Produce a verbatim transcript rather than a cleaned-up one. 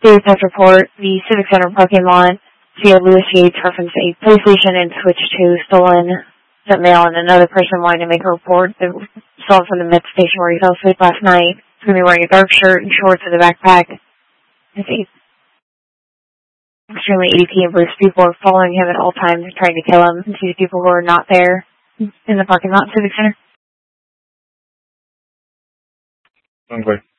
Daily Test report, the Civic Center parking lot, via Lewis Yates referenced a police station and switched to stolen the mail, and another person wanted to make a report that saw from the Met station where he fell asleep last night. He's going to be wearing a dark shirt and shorts with a backpack. It's extremely A D P and Bruce. People are following him at all times and trying to kill him. And see the people who are not there in the parking lot, Civic Center. Okay.